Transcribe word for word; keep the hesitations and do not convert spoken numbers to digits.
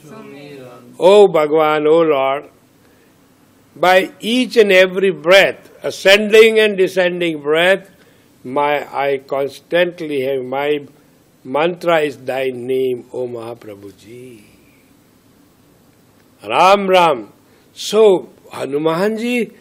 O Bhagavan, O Lord, by each and every breath, ascending and descending breath, my I constantly have my mantra is thy name, O Mahaprabhuji. Ram Ram. So Hanumanji